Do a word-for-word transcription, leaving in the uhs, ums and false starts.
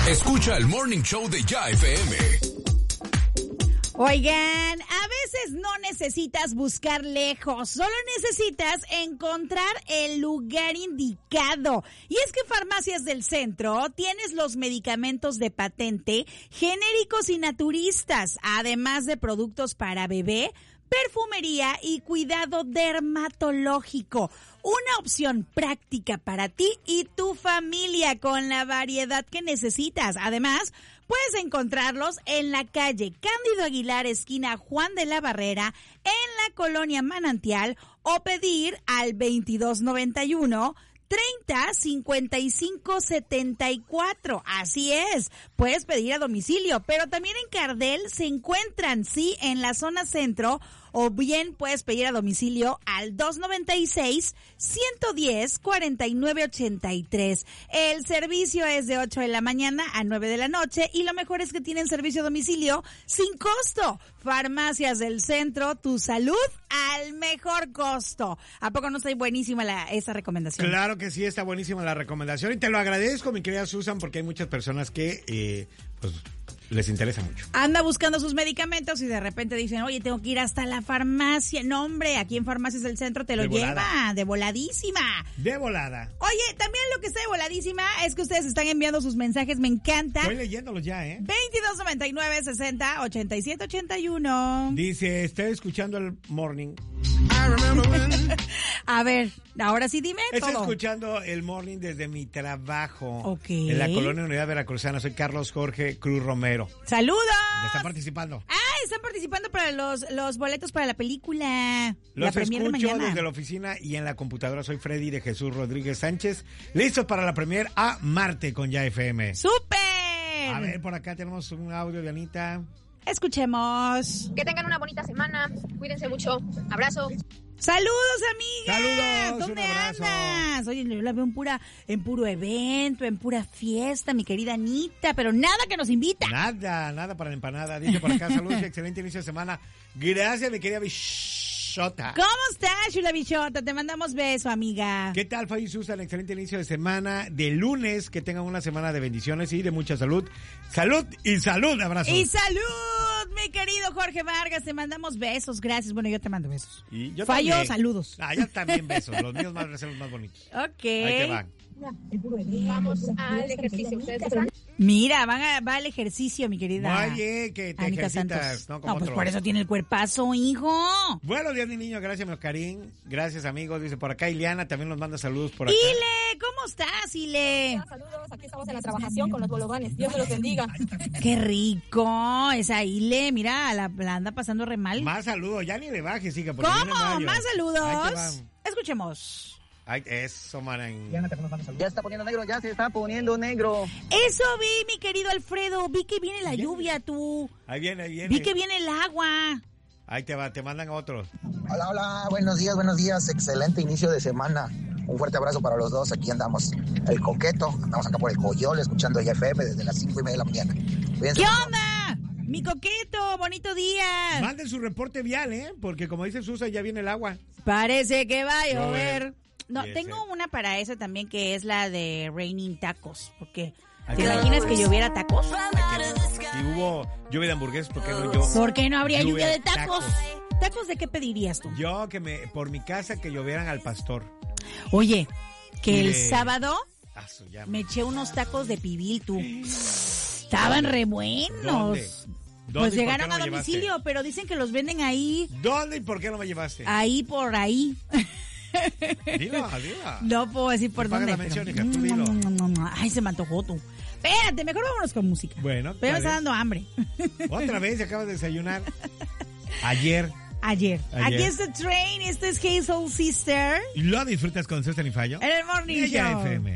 Escucha el Morning Show de Ya F M. Oigan, a veces no necesitas buscar lejos, solo necesitas encontrar el lugar indicado. Y es que Farmacias del Centro tienes los medicamentos de patente, genéricos y naturistas, además de productos para bebé, perfumería y cuidado dermatológico. Una opción práctica para ti y tu familia con la variedad que necesitas. Además, puedes encontrarlos en la calle Cándido Aguilar, esquina Juan de la Barrera, en la colonia Manantial, o pedir al veintidós noventa y uno treinta cincuenta y cinco setenta y cuatro. Así es, puedes pedir a domicilio, pero también en Cardel se encuentran, sí, en la zona centro, o bien puedes pedir a domicilio al dos noventa y seis ciento diez cuarenta y nueve ochenta y tres. El servicio es de ocho de la mañana a nueve de la noche y lo mejor es que tienen servicio a domicilio sin costo. Farmacias del Centro, tu salud al mejor costo. ¿A poco no está buenísima la, esa recomendación? Claro que sí, está buenísima la recomendación y te lo agradezco, mi querida Susan, porque hay muchas personas que eh, pues les interesa mucho. Anda buscando sus medicamentos y de repente dicen, oye, tengo que ir hasta la farmacia. No, hombre, aquí en Farmacias del Centro te lo lleva de voladísima. De volada. Oye, también lo que está de voladísima es que ustedes están enviando sus mensajes, me encanta. Estoy leyéndolos ya, ¿eh? veintidós noventa y nueve sesenta ochenta y siete ochenta y uno. Dice, estoy escuchando el morning. A ver, ahora sí dime Estoy todo. escuchando el morning desde mi trabajo. Ok. En la colonia Unidad Veracruzana. Soy Carlos Jorge Cruz Romero. ¡Saludos! ¿Ya están participando? Ah, están participando para los, los boletos para la película. Los la premier de escucho mañana. desde la oficina y en la computadora. Soy Freddy de Jesús Rodríguez Sánchez. Listos para la premier a Marte con Ya F M. ¡Súper! A ver, por acá tenemos un audio de Anita. Escuchemos. Que tengan una bonita semana. Cuídense mucho. Abrazo. ¡Saludos, amiga! ¡Saludos! ¿Dónde Un abrazo. andas? Oye, yo la veo en pura, en puro evento, en pura fiesta, mi querida Anita, pero nada que nos invita. Nada, nada para la empanada. Dice por acá, saludos y excelente inicio de semana. Gracias, mi querida Bichota. ¿Cómo estás, Chula Bichota? Te mandamos beso, amiga. ¿Qué tal, Fabi Susan? Excelente inicio de semana, de lunes. Que tengan una semana de bendiciones y de mucha salud. Salud y salud, abrazos. Y salud, mi querido Jorge Vargas. Te mandamos besos, gracias. Bueno, yo te mando besos. Y yo Fallo, también. saludos. Ah, yo también besos. Los míos van a ser los más bonitos. Ok. Ahí te van. Vamos al ejercicio. ¿Ustedes están? Mira, van a, va al ejercicio, mi querida. Oye, que te Anita ejercitas, Santos. ¿no? Como No, pues otros. por eso tiene el cuerpazo, hijo. Buenos días, mi niño. Gracias, mi Oscarín. Gracias, amigos. Dice por acá Ileana. También nos manda saludos por acá. Ile, ¿cómo estás, Ile? Saludos, aquí estamos en la trabajación con los bolovanes. Dios me los bendiga. Qué rico, esa Ile, mira, la, la anda pasando re mal. Más saludos. Ya ni le bajes, hija. porque vienen ¿Cómo? varios. ¿Más Ahí te saludos? van. Escuchemos. Ay, eso, man. Ya está poniendo negro, ya se está poniendo negro. Eso vi, mi querido Alfredo, vi que viene la lluvia, tú. Ahí viene, ahí viene. Vi que viene el agua. Ahí te va, te mandan otros. Hola, hola, buenos días, buenos días. Excelente inicio de semana. Un fuerte abrazo para los dos. Aquí andamos, el coqueto. Andamos acá por el Coyol, escuchando ya F M desde las cinco y media de la mañana. Cuídense ¿Qué mucho. onda? Mi coqueto, bonito día. Manden su reporte vial, ¿eh? Porque como dice Susa, ya viene el agua. Parece que va a Llover. llover. No, Y tengo ese. una para eso también que es la de Raining Tacos. Porque, Ay, ¿te qué imaginas que lloviera tacos? Si hubo lluvia de hamburguesas, ¿por qué no yo? ¿Por qué no habría lluvia, Lluvia de de tacos? tacos. ¿Tacos de qué pedirías tú? Yo que me, por mi casa, que llovieran al pastor. Oye, que Y el de- sábado Ah, su llama. me eché unos tacos de pibil, tú. Estaban re buenos. ¿Dónde? ¿Dónde Pues y por llegaron qué no a me llevaste? domicilio, pero dicen que los venden ahí, ¿Dónde y por qué no me llevaste? ahí por ahí. Dilo, dilo. No puedo decir por Paga dónde. la mención, pero- hija, tú dilo. No, no, no, no. Ay, se me antojó tú. Espérate, mejor vámonos con música. Bueno, Pero me ¿cuál está es? dando hambre. Otra vez acabas de desayunar. Ayer. Ayer. Ayer. Aquí es The Train, este es Hazel Sister. ¿Y lo disfrutas con César y Fallo? En el Morning Ella Show. F M.